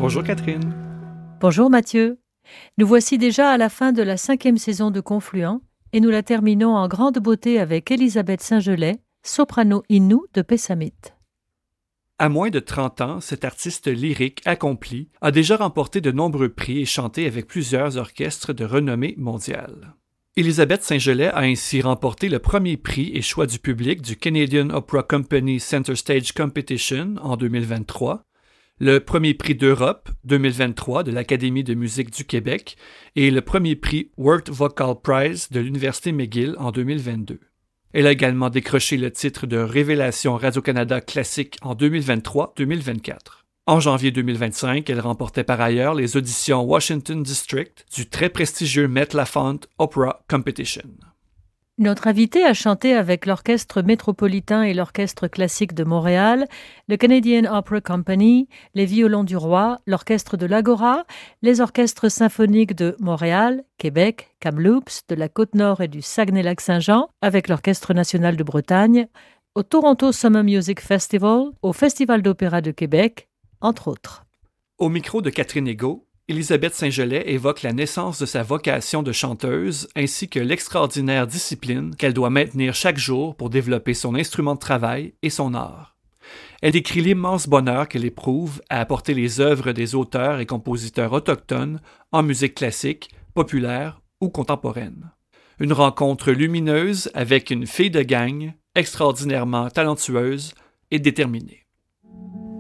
Bonjour Catherine. Bonjour Mathieu. Nous voici déjà à la fin de la 5e saison de Confluent et nous la terminons en grande beauté avec Elisabeth Saint-Gelais, soprano Innu de Pessamit. À moins de 30 ans, cette artiste lyrique accomplie a déjà remporté de nombreux prix et chanté avec plusieurs orchestres de renommée mondiale. Elisabeth Saint-Gelais a ainsi remporté le premier prix et choix du public du Canadian Opera Company Center Stage Competition en 2023, le premier prix d'Europe 2023 de l'Académie de musique du Québec et le premier prix World Vocal Prize de l'Université McGill en 2022. Elle a également décroché le titre de Révélation Radio-Canada classique en 2023-2024. En janvier 2025, elle remportait par ailleurs les auditions Washington District du très prestigieux Met Lafont Opera Competition. Notre invitée a chanté avec l'Orchestre métropolitain et l'Orchestre classique de Montréal, le Canadian Opera Company, les Violons du Roi, l'Orchestre de l'Agora, les orchestres symphoniques de Montréal, Québec, Kamloops, de la Côte-Nord et du Saguenay-Lac-Saint-Jean, avec l'Orchestre national de Bretagne, au Toronto Summer Music Festival, au Festival d'opéra de Québec, entre autres. Au micro de Catherine Egault, Elisabeth Saint-Gelais évoque la naissance de sa vocation de chanteuse ainsi que l'extraordinaire discipline qu'elle doit maintenir chaque jour pour développer son instrument de travail et son art. Elle décrit l'immense bonheur qu'elle éprouve à apporter les œuvres des auteurs et compositeurs autochtones en musique classique, populaire ou contemporaine. Une rencontre lumineuse avec une fille de gang extraordinairement talentueuse et déterminée.